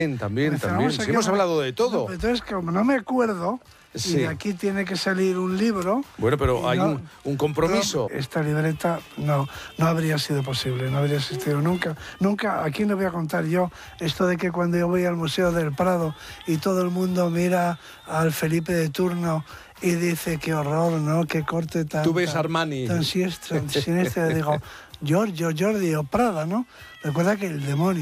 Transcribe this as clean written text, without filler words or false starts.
También. Sí, hemos hablado de todo. No, entonces, como no me acuerdo, sí. Y de aquí tiene que salir un libro... Bueno, pero hay un compromiso. No, esta libreta no habría sido posible, no habría existido nunca. Nunca, aquí no voy a contar yo esto de que cuando yo voy al Museo del Prado y todo el mundo mira al Felipe de turno y dice, qué horror, ¿no? Qué corte tan... Tú ves Armani. Tan siniestro, digo, Giorgio o Prada, ¿no? Recuerda que el demonio